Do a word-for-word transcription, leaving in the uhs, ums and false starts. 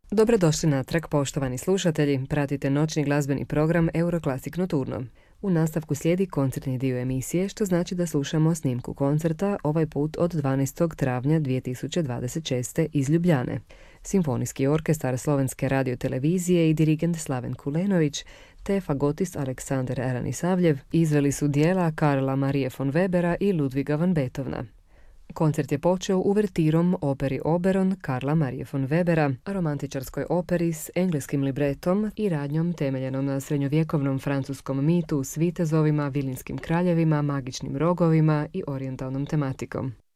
Dobrodošli natrag, poštovani slušatelji. Pratite noćni glazbeni program Euroclassic Nocturno. U nastavku slijedi koncertni dio emisije, što znači da slušamo snimku koncerta, ovaj put od dvanaestog travnja dvije tisuće dvadeset šeste. iz Ljubljane. Simfonijski orkestar Slovenske radiotelevizije i dirigent Slaven Kulenović te fagotist Aleksandar Eranisavljev izveli su dijela Karla Marije von Webera i Ludviga van Beethovena. Koncert je počeo uvertirom operi Oberon Karla Marije von Webera, romantičarskoj operi s engleskim libretom i radnjom temeljenom na srednjovjekovnom francuskom mitu s vitezovima, vilinskim kraljevima, magičnim rogovima i orijentalnom tematikom.